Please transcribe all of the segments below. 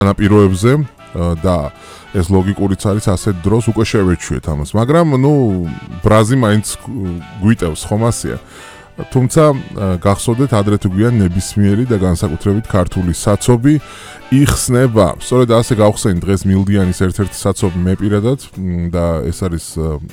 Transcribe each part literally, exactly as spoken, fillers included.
განაპირობებზე და ეს ლოგიკურიც არის ასეთ დროს უკვე შევეჩვიეთ ამას. მაგრამ ნუ ბრაზი მაინც გვიტევს ხომ ასეა. თუმცა გახსოვდეთ ადრე თუ გვიან ნებისმიერი და განსაკუთრებით ქართული საცობი იხსნება. სწორედ ასე გავხსენით დღეს მილდიანის ერთ-ერთი საცობი მე პირადად და ეს არის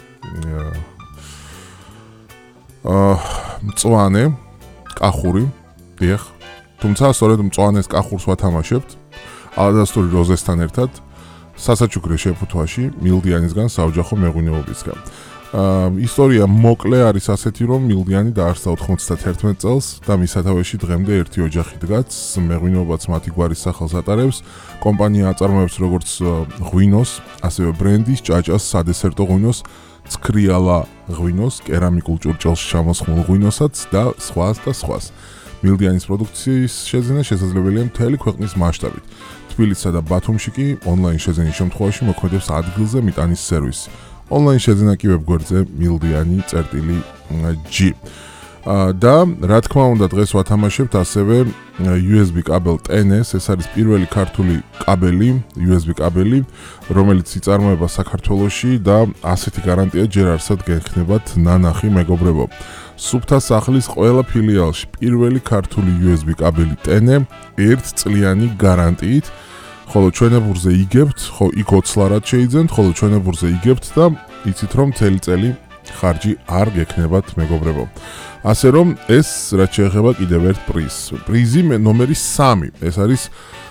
აა მწვანე კახური. დიახ. თუმცა სწორედ მწვანეს კახურს ვათამაშებთ ალადასტური როზესთან ერთად სასაჩუქრე შეფუთვაში მილდიანისგან საოჯახო მეღვინეობისგან. Uh, ისტორია მოკლე არის ასეთი, რომ მილდიანი დაარსდა ოთხმოცდათერთმეტ წელს და მის სათავეში დღემდე ერთი ოჯახი დგას, მეღვინეობაც მათი გვარის სახელს ატარებს. კომპანია აწარმოებს როგორც ღვინოს, ასევე ბრენდის, ჭაჭას, სადესერტო ღვინოს, ცქრიალა ღვინოს, კერამიკულ ჭურჭელში ჩამოსხმულ ღვინოსაც და სხვას და სხვას. მილდიანის პროდუქციის შეძენა შესაძლებელია მთელი ქვეყნის მასშტაბით. თბილისსა და ბათუმში კი ონლაინ შეძენის შემთხვევაში მოქმედებს ადგილზე მიტანის სერვისი. Online შეძენა კი ვებგვერდზე მილდიანი წერტილი G. და რა თქმა უნდა დღეს ვათამაშებთ ასევე U S B კაბელ ten S, ეს არის პირველი ქართული კაბელი, U S B კაბელი, რომელიც იწარმოება საქართველოში და ასეთი გარანტია ჯერ არსად გექნებათ ნანახი მეგობრებო. სუფთა სახლის ყველა ფილიალში პირველი ქართული U S B კაბელი ten ერთ წლიანი გარანტიით. ხოლო ჩვენებურზე იგებთ, ხო იქ ოცლარად შეიძენთ, ხოლო ჩვენებურზე იგებთ და იცით რომ მთელი წელი ხარჯი არ გექნებათ მეგობრებო. ასე რომ ეს რაც შეეხება კიდევ ერთ პრიზს. პრიზი ნომერი სამი. ეს არის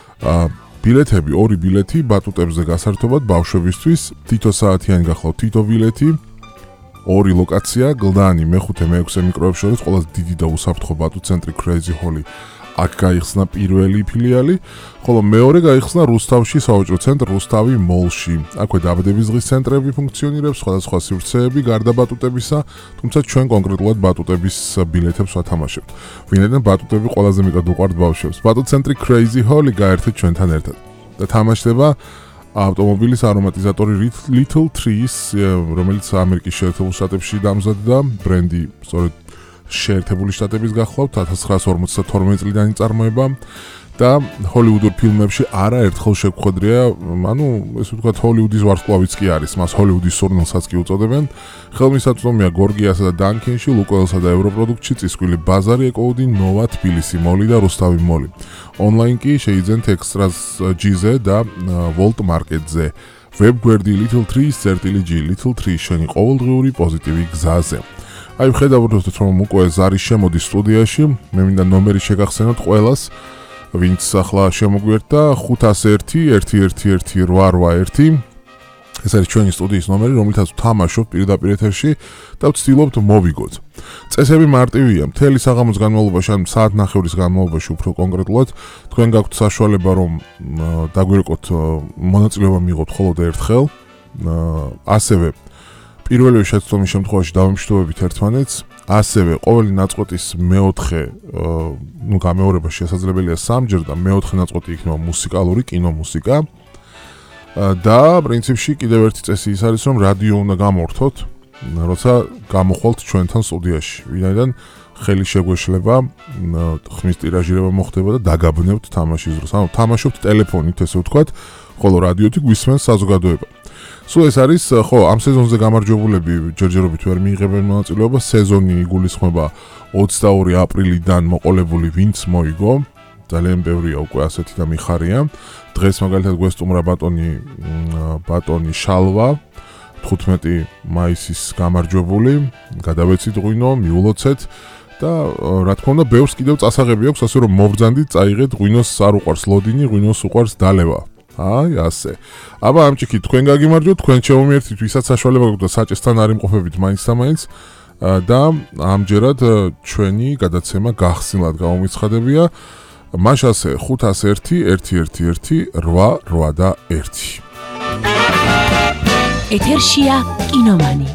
ბილეთები, ორი ბილეთი ბატუტებზე გასართობად ბავშვებისთვის, თითო საათიანი გახლავთ თითო ბილეთი, ორი ლოკაცია, გლდანი მეხუთე მეექვსე მიკროებს შორის ყველაზე დიდი და უსაფრთხო ბატუ ცენტრი Crazy Holly. აქ გაიხსნა პირველი ფილიალი, ხოლო მეორე გაიხსნა რუსთავში სავაჭრო ცენტრ რუსთავი მოლში. აქვე დაბადების დღის ცენტრები ფუნქციონირებს, სხვადასხვა სივრცეები გარდა ბატუტებისა, თუმცა ჩვენ კონკრეტულად ბატუტების ბილეთებს ვათამაშებთ. ვინაიდან ბატუტები ყველაზე მეტად უყვართ ბავშვებს. ბატუტ ცენტრი Crazy Holly გაერთეთ ჩვენთან ერთად. და თამაშდება ავტომობილის არომატიზატორი Little Trees, რომელიც ამერიკის შეერთებულ შტატებში დამზადდა, ბრენდი სწორედ შეერთებული შტატების გახლავთ ათას ცხრაასი ორმოცდათორმეტი წლიდან იწარმოება და ჰოლივუდურ ფილმებში არაერთხელ შეგვხვედრია, ანუ ესე ვთქვათ ჰოლივუდის ვარსკვლავიც კი არის, მას ჰოლივუდის სურნელსაც კი უწოდებენ. ხელმისაწვდომია გორგიასა და დანკენში, ლუკოელსა და ევროპროდუქტში, წისქვილი ბაზარი, ეკოუდი, ნოვა, თბილისი მოლი და რუსთავი მოლი. ონლაინ კი შეიძენთ ექსტრას G-ზე და ვოლტ მარკეტზე. ვებგვერდი Little Trees წერტილი G, Little Trees შენი ყოველდღიური პოზიტივი გზაზე. აი ვხედავთ რომ უკვე ზარი შემოდის სტუდიაში, მე მინდა ნომერი შეგახსენოთ ყველას, ვინც ახლა შემოგვიერთდა ხუთას ერთი ერთი ერთი ერთი რვა რვა ერთი. ეს არის ჩვენი სტუდიის ნომერი, რომელთაც ვთამაშობთ პირდაპირ ეთერში და ვცდილობთ მოვიგოთ. წესები მარტივია, მთელი საღამოს განმავლობაში, ან საათნახევრის განმავლობაში უფრო კონკრეტულად, თქვენ გაქვთ საშუალება რომ დაგვირეკოთ მონაწილეობა მიიღოთ მხოლოდ ერთხელ. ასევე პირველი შეცდომის შემთხვევაში დავიმშვიდობებით ერთმანეთს, ასევე ყოველი ნაწყვეტის მეოთხე, ნუ გამეორება შესაძლებელია სამჯერ და მეოთხე ნაწყვეტი იქნება მუსიკალური, კინომუსიკა. და პრინციპში კიდევ ერთი წესი ის არის, რომ რადიო უნდა გამორთოთ, როცა გამოხვალთ ჩვენთან სტუდიაში. ვინაიდან ხელი შეგვეშლება, ხმის ტირაჟირება მოხდება და დაგაბნევთ თამაშის დროს. ანუ თამაშობთ ტელეფონით, ესე ვთქვათ, ხოლო რადიოთი გვისმენს საზოგადოება. სულ ეს არის, ხო, ამ სეზონზე გამარჯვებულები ჯერჯერობით ვერ მიიღებენ მონაწილეობას. სეზონი იგულისხმება ოცდაორი აპრილიდან მოყოლებული ვინც მოიგო. ძალიან ბევრია უკვე ასეთი და მიხარია. დღეს მაგალითად გვესტუმრა ბატონი ბატონი შალვა, თხუთმეტი მაისის გამარჯვებული. გადავეცით ღვინო, მიულოცეთ და რა თქმა უნდა, ბევრს კიდევ წასაღები აქვს, ასე რომ მოვბრძანდით, წაიღეთ ღვინოს არ უყვარს ლოდინი, ღვინოს უყვარს დალევა. აი ასე. აბა ამ ჭიქით თქვენ გაგიმარჯვოთ, თქვენ შემომიერთით, ვისაც საშუალება გაქვთ და საჭესთან არ იმყოფებით მაინც და მაინც და ამჯერად ჩვენი გადაცემა გახსნილად გამომიცხადებია. მაშ ასე ხუთას ერთი ერთი ერთი ერთი რვა რვა და ერთი. ეთერშია კინომანი.